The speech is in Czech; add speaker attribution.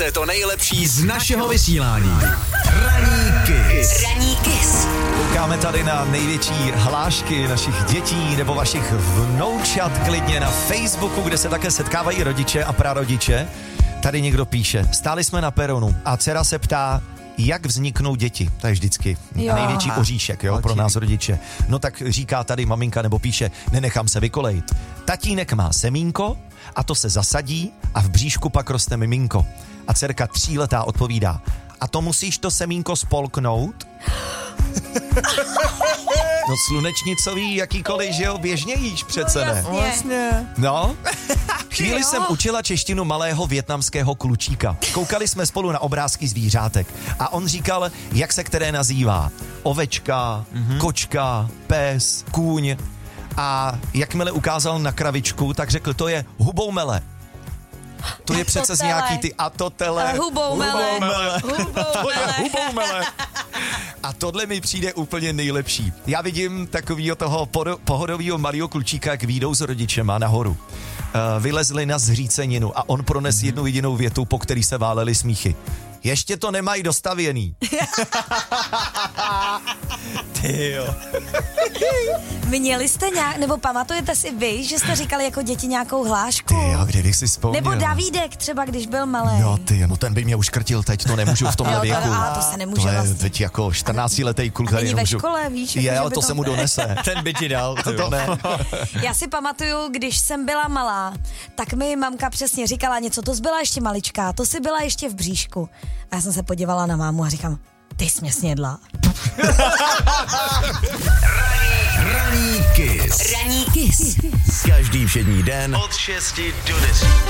Speaker 1: Posloucháte to nejlepší z našeho vysílání. Ranní Kiss.
Speaker 2: Ranní Kiss.
Speaker 3: Koukáme tady na největší hlášky našich dětí nebo vašich vnoučat klidně na Facebooku, kde se také setkávají rodiče a prarodiče. Tady někdo píše, stáli jsme na peronu a dcera se ptá, jak vzniknou děti. To je vždycky největší oříšek, pro nás rodiče. No tak říká tady maminka nebo píše, nenechám se vykolejit. Tatínek má semínko a to se zasadí a v bříšku pak roste miminko. A dcerka 3letá odpovídá, a to musíš to semínko spolknout? No slunečnicový, jakýkoliv, že jo, běžně jíš přece, ne?
Speaker 2: Vlastně.
Speaker 3: No, chvíli jsem učila češtinu malého vietnamského klučíka. Koukali jsme spolu na obrázky zvířátek a on říkal, jak se které nazývá. Ovečka, kočka, pes, kůň. A jakmile ukázal na kravičku, tak řekl, to je huboumele. To je přece z nějaký ty atotele.
Speaker 2: Huboumele.
Speaker 3: To je huboumele. A tohle mi přijde úplně nejlepší. Já vidím takovýho toho pohodovýho malého klučíka, jak výjdou s rodičema nahoru. Vylezli na zříceninu a on prones jednu jedinou větu, po který se váleli smíchy. Ještě to nemají dostavěný. Tyjo.
Speaker 2: Měli jste nějak, nebo pamatujete si vy, že jste říkali jako děti nějakou hlášku?
Speaker 3: Tyjo, kdybych si vzpomněl.
Speaker 2: Nebo Davídek třeba, když byl malej.
Speaker 3: No ty, no ten by mě uškrtil teď, to nemůžu v tomhle věku.
Speaker 2: To se nemůže
Speaker 3: to je
Speaker 2: vlastně.
Speaker 3: teď jako 14letý kluk.
Speaker 2: A není ve škole, víš?
Speaker 3: Je,
Speaker 2: jako,
Speaker 3: ale to se mu donese.
Speaker 4: Ten by ti dal.
Speaker 3: To ne.
Speaker 2: Já si pamatuju, když jsem byla malá, tak mi mamka přesně říkala něco, to jsi byla ještě maličká, to jsi byla ještě v bříšku. A já jsem se podívala na mámu a říkám, ty jsi mě snědla.
Speaker 1: Ranní Kiss.
Speaker 2: Ranní Kiss.
Speaker 1: Každý všední den od 6 do 10.